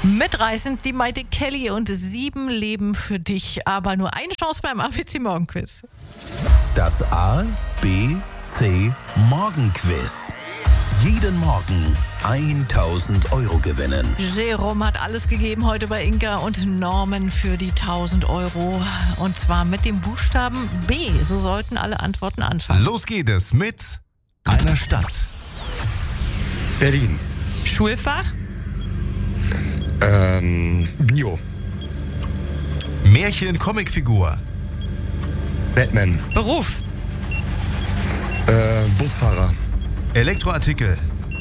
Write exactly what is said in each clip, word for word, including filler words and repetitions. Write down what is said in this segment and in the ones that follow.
Mitreißend die Maite Kelly und sieben Leben für dich, aber nur eine Chance beim A B C Morgenquiz. Das A, B, C Morgenquiz. Jeden Morgen tausend Euro gewinnen. Jerome hat alles gegeben heute bei Inka und Norman für die tausend Euro. Und zwar mit dem Buchstaben B. So sollten alle Antworten anfangen. Los geht es mit einer Stadt. Berlin. Schulfach? Ähm, Bio. Märchen-Comicfigur. Batman. Beruf? Äh, Busfahrer. Elektroartikel.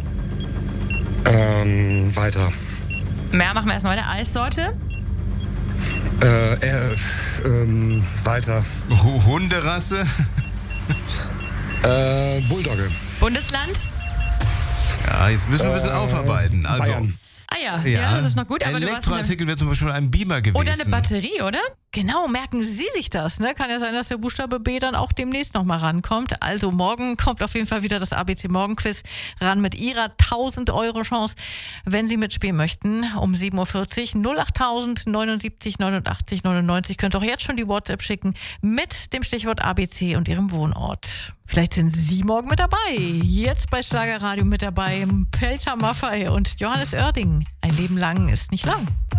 Ähm, weiter. Mehr machen wir erstmal. Eine Eissorte? Äh, äh, ähm, weiter. Hu- Hunderasse. Äh, Bulldogge. Bundesland? Ja, jetzt müssen wir ein bisschen Äh, aufarbeiten. Also, Bayern. Ah ja, ja, das ist noch gut. Aber du hast eine, Elektroartikel wäre zum Beispiel ein Beamer gewesen. oder eine Batterie, oder? Genau, merken Sie sich das. Ne? Kann ja sein, dass der Buchstabe B dann auch demnächst nochmal rankommt. Also morgen kommt auf jeden Fall wieder das A B C Morgenquiz ran mit Ihrer tausend Euro Chance. Wenn Sie mitspielen möchten, um sieben Uhr vierzig, null acht tausend neunundsiebzig neunundachtzig neunundneunzig. Könnt auch jetzt schon die WhatsApp schicken mit dem Stichwort A B C und Ihrem Wohnort. Vielleicht sind Sie morgen mit dabei. Jetzt bei Schlagerradio mit dabei Pelter Maffay und Johannes Oerding. Ein Leben lang ist nicht lang.